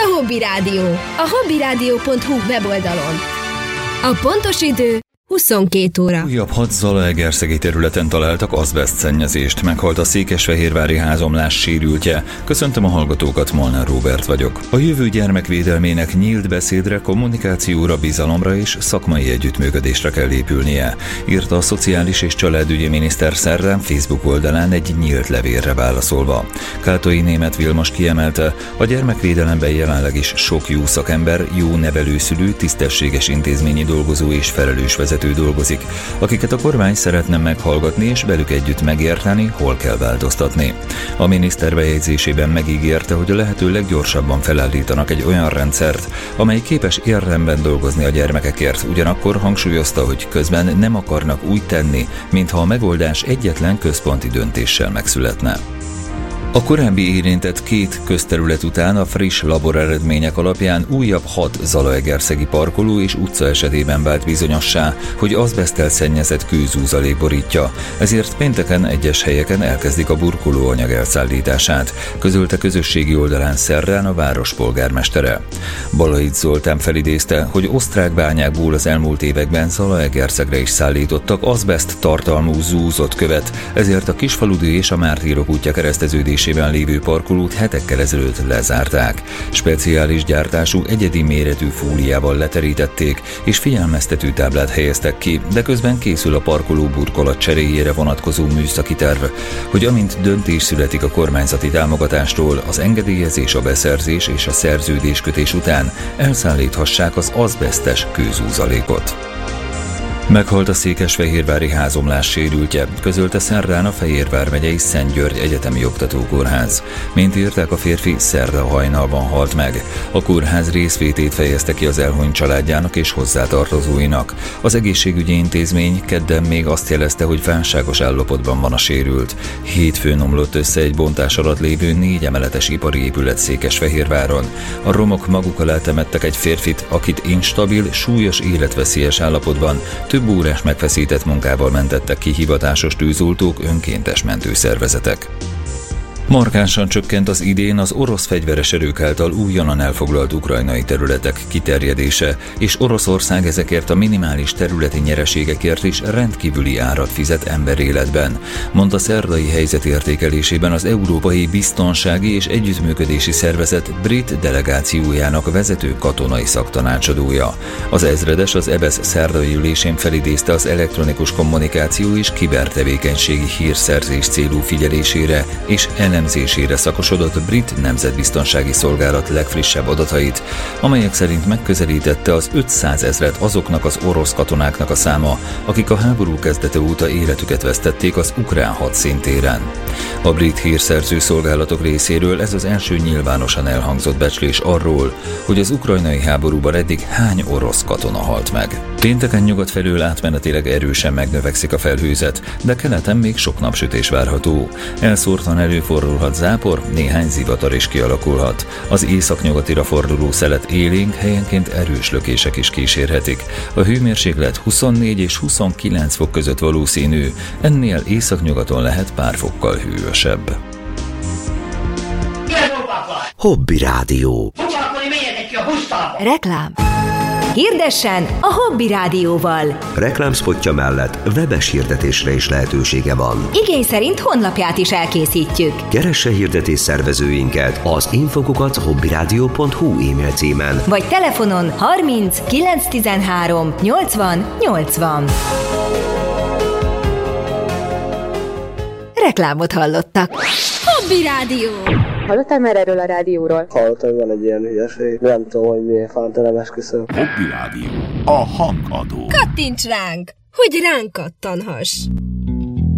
a Hobby Rádió, a hobbyradio.hu weboldalon. A pontos idő 22 óra. Újabb 6 zalaegerszegi területen találtak azbesztszennyezést. Meghalt a székesfehérvári házomlás sérültje. Köszöntöm a hallgatókat, Molnár Róbert vagyok. A jövő gyermekvédelmének nyílt beszédre, kommunikációra, bizalomra és szakmai együttműködésre kell épülnie, írta a Szociális és Családügyi Miniszter szerdán Facebook oldalán egy nyílt levélre válaszolva. Kátai Németh Vilmos kiemelte, a gyermekvédelemben jelenleg is sok jó szakember, jó nevelőszülő, tisztességes intézményi dolgozó és felelős vezető dolgozik, akiket a kormány szeretne meghallgatni és velük együtt megérteni, hol kell változtatni. A miniszter bejegyzésében megígérte, hogy a lehető leggyorsabban felállítanak egy olyan rendszert, amely képes érdemben dolgozni a gyermekekért, ugyanakkor hangsúlyozta, hogy közben nem akarnak úgy tenni, mintha a megoldás egyetlen központi döntéssel megszületne. A korábbi érintett 2 közterület után a friss laboreredmények alapján újabb 6 zalaegerszegi parkoló és utca esetében vált bizonyossá, hogy azbeszttel szennyezett kőzúzalék borítja, ezért pénteken egyes helyeken elkezdik a burkolóanyag elszállítását, közölte közösségi oldalán szerdán a város polgármestere. Balait Zoltán felidézte, hogy osztrák bányákból az elmúlt években Zalaegerszegre is szállítottak azbeszt tartalmú zúzott követ, ezért a Kisfaludy és a Mártírok útja kereszteződés lévő parkolót hetekkel ezelőtt lezárták. Speciális gyártású, egyedi méretű fóliával leterítették, és figyelmeztető táblát helyeztek ki, de közben készül a parkoló burkolat cseréjére vonatkozó műszaki terv, hogy amint döntés születik a kormányzati támogatástól, az engedélyezés, a beszerzés és a szerződéskötés után elszállíthassák az azbesztes kőzúzalékot. Meghalt a székesfehérvári házomlás sérültje, közölte szerdán a Fehérvár megyei Szent György Egyetemi Oktatókórház. Mint írták, a férfi szerda hajnalban halt meg. A kórház részvétét fejezte ki az elhunyt családjának és hozzátartozóinak. Az egészségügyi intézmény kedden még azt jelezte, hogy válságos állapotban van a sérült. Hétfőn omlott össze egy bontás alatt lévő 4 emeletes ipari épület Székesfehérváron. A romok maguk alá temettek egy férfit, akit instabil, súlyos életveszélyes állapotban több órás megfeszített munkával mentettek ki hivatásos tűzoltók, önkéntes mentőszervezetek. Markánsan csökkent az idén az orosz fegyveres erők által újonnan elfoglalt ukrajnai területek kiterjedése, és Oroszország ezekért a minimális területi nyereségekért is rendkívüli árat fizet emberéletben, mondta szerdai helyzetértékelésében az Európai Biztonsági és Együttműködési Szervezet brit delegációjának vezető katonai szaktanácsadója. Az ezredes az EBESZ szerdai ülésén felidézte az elektronikus kommunikáció és kibertevékenységi hírszerzés célú figyelésére és elemzésére szakosodott brit nemzetbiztonsági szolgálat legfrissebb adatait, amelyek szerint megközelítette az 500 000 azoknak az orosz katonáknak a száma, akik a háború kezdete óta életüket vesztették az ukrán hadszíntéren. A brit hírszerző szolgálatok részéről ez az első nyilvánosan elhangzott becslés arról, hogy az ukrajnai háborúban eddig hány orosz katona halt meg. Pénteken nyugat felől átmenetileg erősen megnövekszik a felhőzet, de keleten még sok napsütés várható. Elszórtan előfordulhat zápor, néhány zivatar is kialakulhat. Az északnyugatira forduló szelet élénk, helyenként erős lökések is kísérhetik. A hőmérséklet 24 és 29 fok között valószínű, ennél északnyugaton lehet pár fokkal hűvösebb. Hobby Rádió. Reklám. Hirdessen a Hobby Rádióval. Reklámspotja mellett webes hirdetésre is lehetősége van. Igény szerint honlapját is elkészítjük. Keresse hirdetés szervezőinket az info@hobbyradio.hu e-mail címen, vagy telefonon 30 913 80 80. Reklámot hallottak. Hobby Rádió. Hallottál már erről a rádióról? Hallottam, hogy van egy ilyen hülyeség. Nem tudom, hogy miért fánt, nem esküszöm. Hobby Rádió. A hangadó. Kattints ránk, hogy ránk kattanhass.